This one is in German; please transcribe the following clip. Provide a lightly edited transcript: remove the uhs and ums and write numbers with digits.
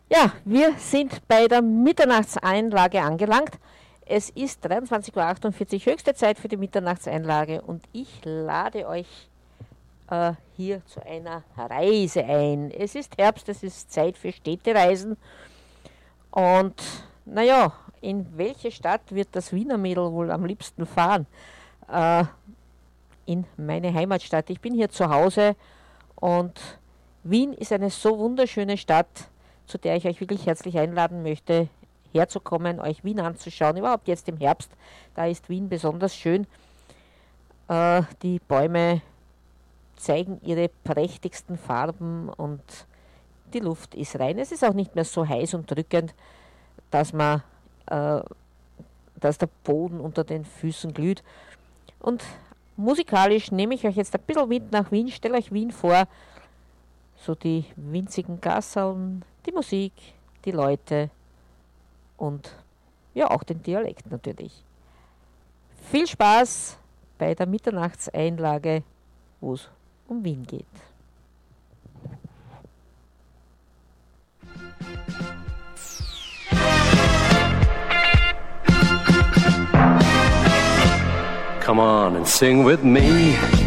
Ja, wir sind bei der Mitternachtseinlage angelangt. Es ist 23:48 Uhr, höchste Zeit für die Mitternachtseinlage und ich lade euch hier zu einer Reise ein. Es ist Herbst, es ist Zeit für Städtereisen und naja, in welche Stadt wird das Wiener Mädel wohl am liebsten fahren? Äh, in meine Heimatstadt. Ich bin hier zu Hause und Wien ist eine so wunderschöne Stadt, zu der ich euch wirklich herzlich einladen möchte, herzukommen, euch Wien anzuschauen. Überhaupt jetzt im Herbst, da ist Wien besonders schön. Die Bäume zeigen ihre prächtigsten Farben und die Luft ist rein. Es ist auch nicht mehr so heiß und drückend, dass man, äh, dass der Boden unter den Füßen glüht. Und musikalisch nehme ich euch jetzt ein bisschen mit nach Wien, stelle euch Wien vor, so die winzigen Gasseln, die Musik, die Leute und ja auch den Dialekt natürlich. Viel Spaß bei der Mitternachtseinlage, wo es um Wien geht. Come on and sing with me.